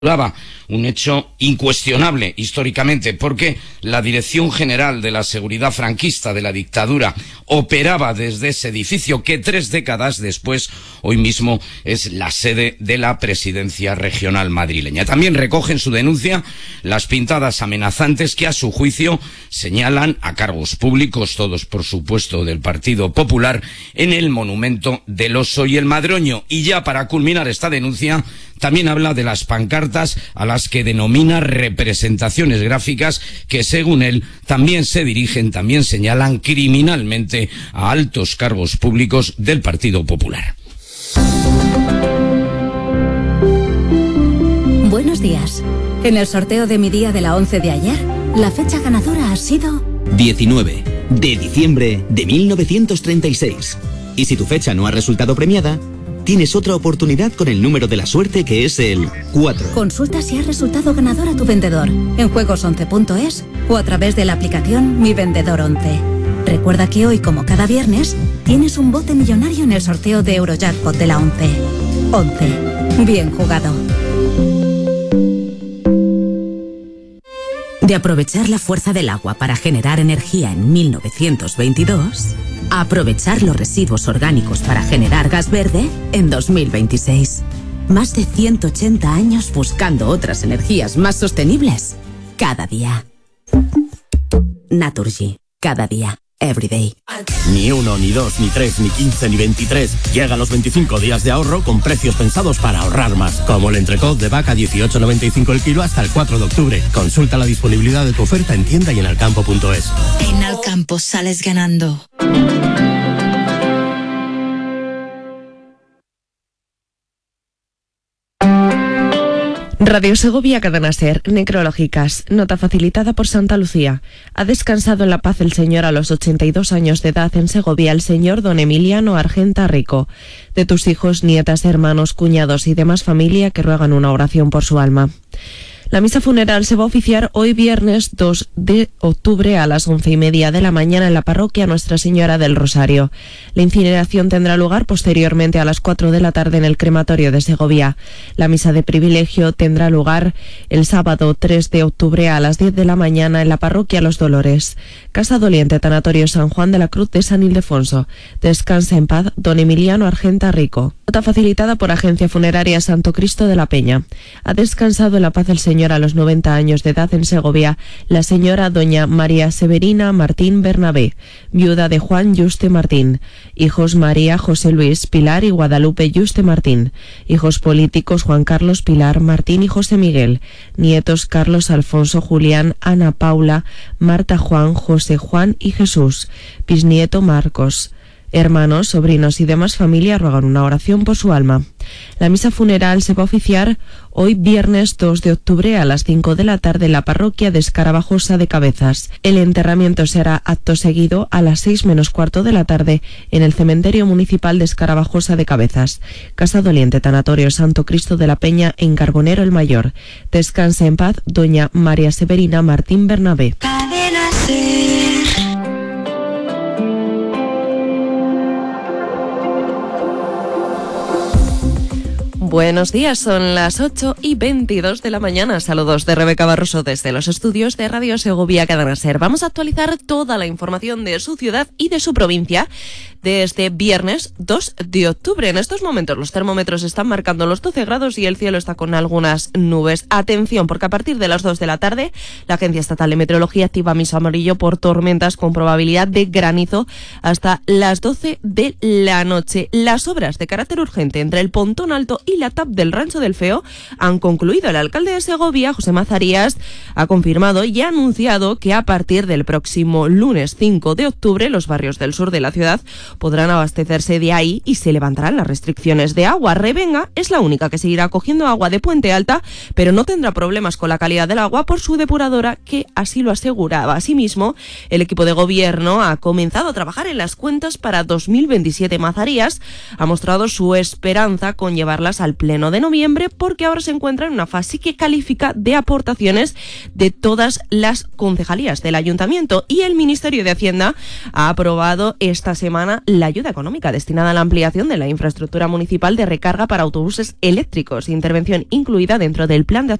Un hecho incuestionable históricamente, porque la Dirección General de la Seguridad franquista de la dictadura operaba desde ese edificio que 3 décadas después, hoy mismo, es la sede de la Presidencia Regional madrileña. También recoge en su denuncia las pintadas amenazantes que, a su juicio, señalan a cargos públicos, todos por supuesto del Partido Popular, en el monumento del Oso y el Madroño. Y ya para culminar esta denuncia, también habla de las pancartas a las que denomina representaciones gráficas que, según él, también señalan criminalmente a altos cargos públicos del Partido Popular. Buenos días. En el sorteo de mi día de la 11 de ayer, la fecha ganadora ha sido 19 de diciembre de 1936. Y si tu fecha no ha resultado premiada, tienes otra oportunidad con el número de la suerte, que es el 4. Consulta si has resultado ganador a tu vendedor en juegos11.es o a través de la aplicación Mi Vendedor 11. Recuerda que hoy, como cada viernes, tienes un bote millonario en el sorteo de Eurojackpot de la 11. 11. Bien jugado. De aprovechar la fuerza del agua para generar energía en 1922... a aprovechar los residuos orgánicos para generar gas verde en 2026. Más de 180 años buscando otras energías más sostenibles cada día. Naturgy, cada día, every day. Ni 1, ni 2, ni 3, ni 15, ni 23. Llega los 25 días de ahorro con precios pensados para ahorrar más. Como el entrecot de vaca 18,95 el kilo hasta el 4 de octubre. Consulta la disponibilidad de tu oferta en tienda y en alcampo.es. En Alcampo sales ganando. Radio Segovia, Cadena Ser, necrológicas, nota facilitada por Santa Lucía. Ha descansado en la paz el señor a los 82 años de edad en Segovia, el señor don Emiliano Argenta Rico. De tus hijos, nietas, hermanos, cuñados y demás familia que ruegan una oración por su alma. La misa funeral se va a oficiar hoy viernes 2 de octubre a las 11:30 de la mañana en la parroquia Nuestra Señora del Rosario. La incineración tendrá lugar posteriormente a las 4 de la tarde en el crematorio de Segovia. La misa de privilegio tendrá lugar el sábado 3 de octubre a las 10 de la mañana en la parroquia Los Dolores. Casa Doliente, Tanatorio San Juan de la Cruz de San Ildefonso. Descansa en paz don Emiliano Argenta Rico. Nota facilitada por Agencia Funeraria Santo Cristo de la Peña. Ha descansado en la paz el señor a los 90 años de edad en Segovia, la señora doña María Severina Martín Bernabé, viuda de Juan Yuste Martín. Hijos María José Luis Pilar y Guadalupe Yuste Martín. Hijos políticos Juan Carlos Pilar Martín y José Miguel. Nietos Carlos Alfonso Julián Ana Paula Marta Juan José Juan y Jesús. Bisnieto Marcos. Hermanos, sobrinos y demás familia ruegan una oración por su alma. La misa funeral se va a oficiar hoy viernes 2 de octubre a las 5 de la tarde en la parroquia de Escarabajosa de Cabezas. El enterramiento será acto seguido a las 6 menos cuarto de la tarde en el cementerio municipal de Escarabajosa de Cabezas. Casa Doliente, Tanatorio Santo Cristo de la Peña en Carbonero el Mayor. Descanse en paz doña María Severina Martín Bernabé. Buenos días, son las 8:22 de la mañana. Saludos de Rebeca Barroso desde los estudios de Radio Segovia, Cadena Ser. Vamos a actualizar toda la información de su ciudad y de su provincia de este viernes 2 de octubre. En estos momentos los termómetros están marcando los 12 grados y el cielo está con algunas nubes. Atención, porque a partir de las 2 de la tarde la Agencia Estatal de Meteorología activa aviso amarillo por tormentas con probabilidad de granizo hasta las 12 de la noche. Las obras de carácter urgente entre el Pontón Alto y la TAP del Rancho del Feo han concluido. El alcalde de Segovia, José Mazarías, ha confirmado y ha anunciado que a partir del próximo lunes 5 de octubre los barrios del sur de la ciudad podrán abastecerse de ahí y se levantarán las restricciones de agua. Revenga es la única que seguirá cogiendo agua de Puente Alta, pero no tendrá problemas con la calidad del agua por su depuradora, que así lo aseguraba. Asimismo, el equipo de gobierno ha comenzado a trabajar en las cuentas para 2027. Mazarías ha mostrado su esperanza con llevarlas al Pleno de noviembre, porque ahora se encuentra en una fase que califica de aportaciones de todas las concejalías del ayuntamiento, y el Ministerio de Hacienda ha aprobado esta semana Además, la ayuda económica destinada a la ampliación de la infraestructura municipal de recarga para autobuses eléctricos, intervención incluida dentro del plan de